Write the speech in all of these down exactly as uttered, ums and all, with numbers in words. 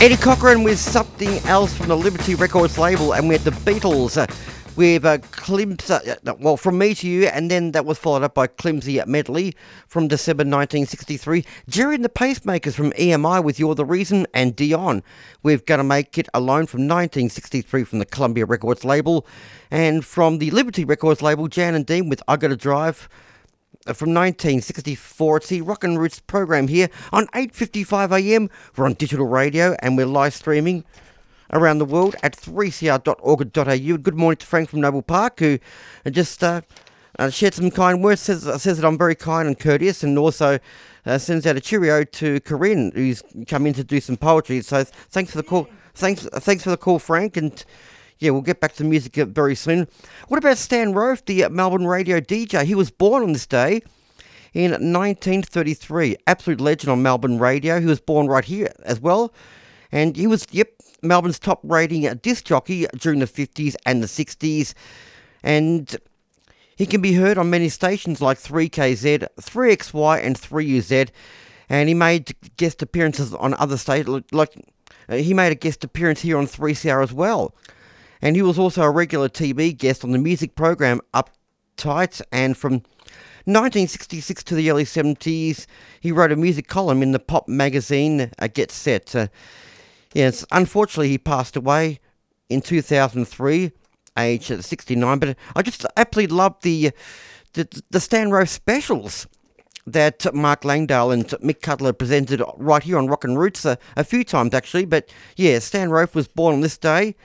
Eddie Cochran with Something Else from the Liberty Records label, and we had the Beatles uh, with uh, Klims, uh, well, From Me to You, and then that was followed up by Klimsy Medley from December nineteen sixty-three. Jerry and the Pacemakers from E M I with You're the Reason, and Dion with Gonna Make It Alone from nineteen sixty-three from the Columbia Records label, and from the Liberty Records label, Jan and Dean with I Gotta Drive from nineteen sixty-four. It's the Rock and Roots program here on eight fifty-five a m. We're on digital radio and we're live streaming around the world at three c r dot org dot a u. Good morning to Frank from Noble Park, who just uh, uh, shared some kind words, says, uh, says that I'm very kind and courteous, and also uh, sends out a cheerio to Corinne, who's come in to do some poetry. So thanks for the call. Thanks, uh, thanks for the call, Frank, and yeah, we'll get back to music very soon. What about Stan Rofe, the Melbourne radio D J? He was born on this day in nineteen thirty-three. Absolute legend on Melbourne radio. He was born right here as well. And he was, yep, Melbourne's top rating disc jockey during the fifties and the sixties. And he can be heard on many stations like three K Z, three X Y and three U Z. And he made guest appearances on other stations. Like, uh, he made a guest appearance here on three C R as well. And he was also a regular T V guest on the music program Uptight, and from nineteen sixty-six to the early seventies, he wrote a music column in the pop magazine uh, Get Set. Uh, yes, unfortunately, he passed away in two thousand three, aged sixty-nine. But I just absolutely love the the, the Stan Rofe specials that Mark Langdale and Mick Cutler presented right here on Rock and Roots uh, a few times, actually. But yeah, Stan Rofe was born on this day.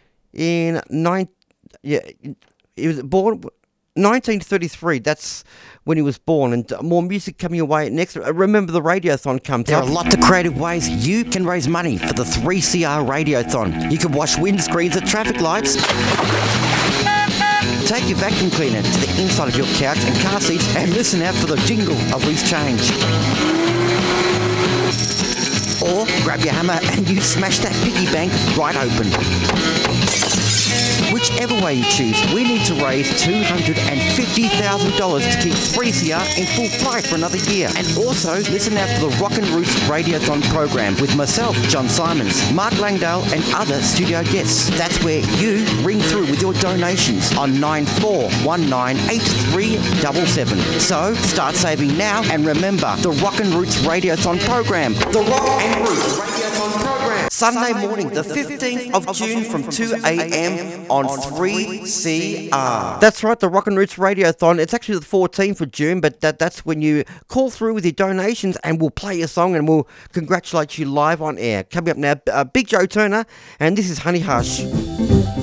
In nine, yeah, he was born nineteen thirty-three. That's when he was born, and more music coming away next. Remember, the Radiothon comes There up. are lots of creative ways you can raise money for the three C R Radiothon. You can wash windscreens at traffic lights, take your vacuum cleaner to the inside of your couch and car seats, and listen out for the jingle of loose change. Or grab your hammer and you smash that piggy bank right open. Whichever way you choose, we need to raise two hundred fifty thousand dollars to keep three C R in full flight for another year. And also, listen out for the Rock and Roots Radiothon program with myself, John Simons, Mark Langdale and other studio guests. That's where you ring through with your donations on nine four one nine eight three seven seven. So, start saving now, and remember the Rock and Roots Radiothon program. The Rock and Roots Radiothon program. Sunday morning, the fifteenth of June from two a m on three C R. That's right, the Rock and Roots Radiothon. It's actually the fourteenth of June, but that, that's when you call through with your donations and we'll play your song and we'll congratulate you live on air. Coming up now, uh, Big Joe Turner, and this is Honey Hush.